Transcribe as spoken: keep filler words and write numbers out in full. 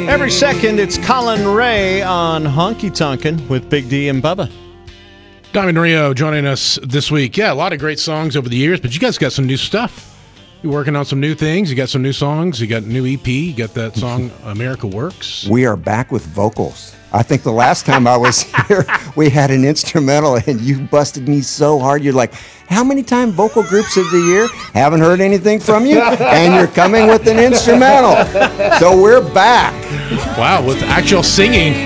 Every second, it's Colin Ray on Honky Tonkin' with Big D and Bubba. Diamond Rio joining us this week. Yeah, a lot of great songs over the years, but you guys got some new stuff. You're working on some new things. You got some new songs. You got a new E P. You got that song, America Works. We are back with vocals. I think the last time I was here, we had an instrumental, and you busted me so hard. You're like, how many time vocal groups of the year? Haven't heard anything from you, and you're coming with an instrumental. So we're back. Wow, with actual singing.